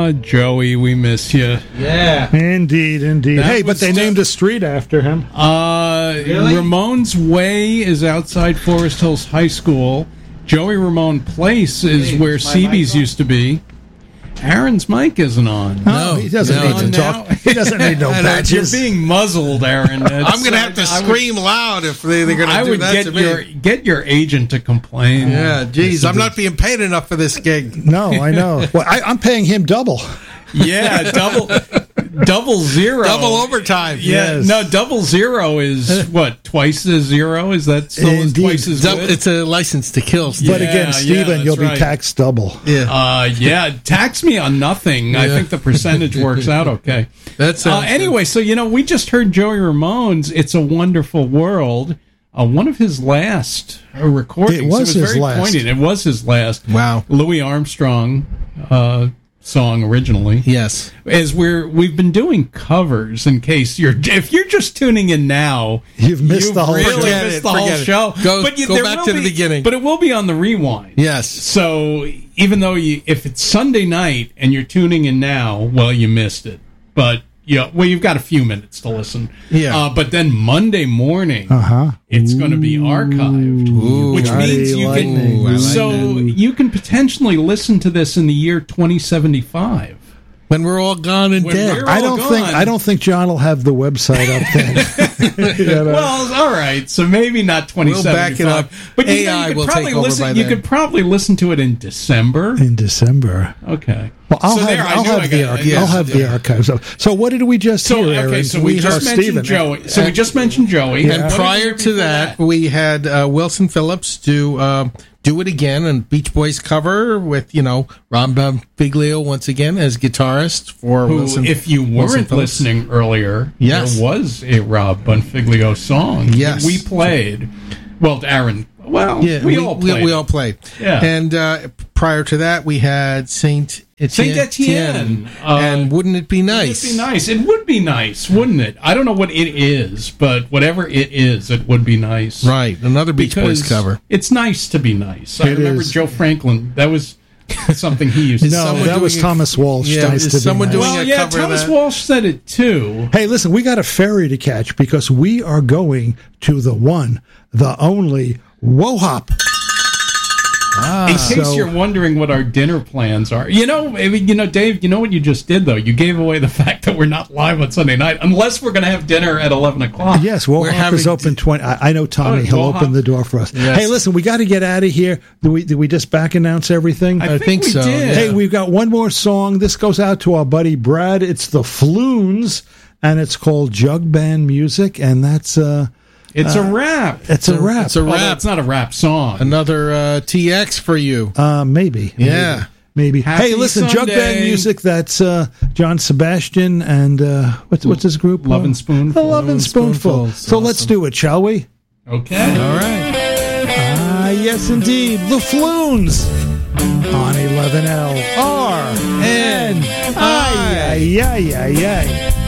Joey, we miss you. Yeah. Indeed. Hey, but they named a street after him. Really? Ramon's Way is outside Forest Hills High School. Joey Ramone Place is where CB's used to be. Aaron's mic isn't on. No, he doesn't need to talk. He doesn't need no badges. You're being muzzled, Aaron. I'm going to have to scream loud if they're going to do that to me. Get your agent to complain. Yeah, geez, I'm not being paid enough for this gig. No, I know. Well, I'm paying him double. Yeah, double zero. Double overtime. Yeah, yes. No, 00 is what, twice as zero? Is that still twice as good? It's a license to kill. But again, Stephen, you'll be taxed double. Yeah. Tax me on nothing. Yeah. I think the percentage works out okay. That's anyway, so, we just heard Joey Ramone's It's a Wonderful World. One of his last recordings. It was his very last. poignant. It was his last. Wow. Louis Armstrong song originally. Yes. As we've been doing covers, in case if you're just tuning in now, you've missed the whole show. Go back to the beginning. But it will be on the rewind. Yes. So even though if it's Sunday night and you're tuning in now, well, you missed it. But you've got a few minutes to listen. Yeah. But then Monday morning, it's going to be archived, which means you can potentially listen to this in the year 2075. When we're all gone and dead. I don't think John will have the website up then. Well, all right. So maybe not 2075. We'll back it up. But AI will take over by then. You could probably listen to it in December. Okay. Well, I'll have the archives. So what did we just hear, Aaron? Okay, so we just mentioned Joey. So we just mentioned Joey. And prior to that, we had Wilson Phillips do it again, and Beach Boys cover with, Rob Bonfiglio once again as guitarist for Wilson. If you weren't listening earlier, there was a Rob Bonfiglio song that we played. Well, Aaron, we all played. Yeah. And prior to that, we had Saint Etienne. And Wouldn't It Be Nice? It would be nice, wouldn't it? I don't know what it is, but whatever it is, it would be nice. Right, another Beach Boys cover. It's nice to be nice. I remember Joe Franklin. That was something he used to say. No, that was Thomas Walsh. Nice to someone be nice. doing a cover Thomas of that? Walsh said it too. Hey, listen, we got a ferry to catch because we are going to the one, the only WOHOP. In case you're wondering what our dinner plans are, Dave, you know what you just did though? You gave away the fact that we're not live on Sunday night, unless we're going to have dinner at 11 o'clock. Yes, WOHOP is open 20. I know Tommy. He'll open the door for us. Yes. Hey, listen, we got to get out of here. Did we just back announce everything? I think so. Did. Hey, we've got one more song. This goes out to our buddy Brad. It's the Floons, and it's called Jug Band Music, and that's It's a rap. It's a rap. It's a rap. It's not a rap song. Another TX for you. Maybe. Yeah. Maybe. Happy hey, listen, Sunday. Jug Band Music, that's John Sebastian and what's his group? Love and Spoonful. The Love and Spoonful. So let's do it, shall we? Okay. All right. Yes, indeed. The Floons on 11L. RNI.